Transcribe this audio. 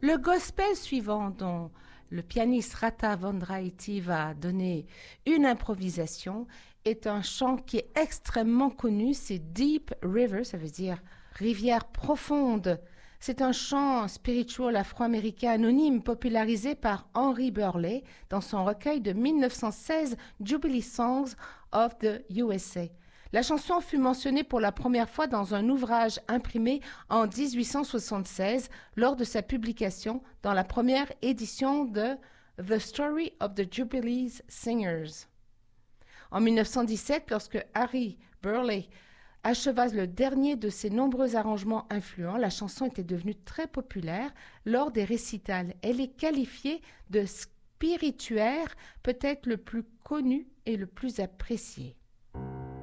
Le gospel suivant, dont le pianiste Rata Vandraiti va donner une improvisation, est un chant qui est extrêmement connu, c'est Deep River, ça veut dire rivière profonde. C'est un chant spirituel afro-américain anonyme popularisé par Henry Burley dans son recueil de 1916 Jubilee Songs of the USA. La chanson fut mentionnée pour la première fois dans un ouvrage imprimé en 1876 lors de sa publication dans la première édition de The Story of the Jubilee Singers. En 1917, lorsque Harry Burley acheva le dernier de ses nombreux arrangements influents, la chanson était devenue très populaire lors des récitals. Elle est qualifiée de spirituaire, peut-être le plus connu et le plus apprécié.